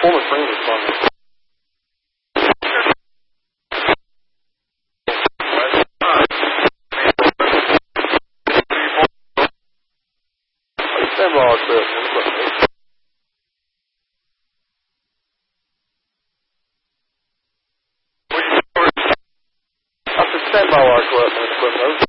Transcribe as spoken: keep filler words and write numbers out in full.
former friend was from it. Stand by our equipment. I said stand by our equipment.